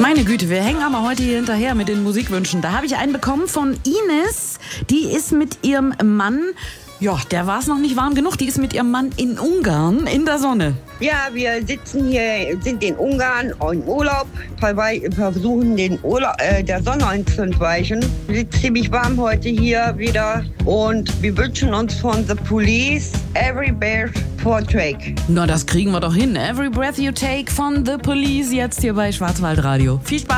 Meine Güte, wir hängen aber heute hier hinterher mit den Musikwünschen. Da habe ich einen bekommen von Ines. Die ist mit ihrem Mann, ja, der war es noch nicht warm genug, die ist mit ihrem Mann in Ungarn in der Sonne. Ja, wir sitzen hier, sind in Ungarn im Urlaub, versuchen der Sonne entweichen. Es ist ziemlich warm heute hier wieder und wir wünschen uns von The Police Every Breath You Take. Na, das kriegen wir doch hin. Every Breath You Take von The Police, jetzt hier bei Schwarzwaldradio. Viel Spaß.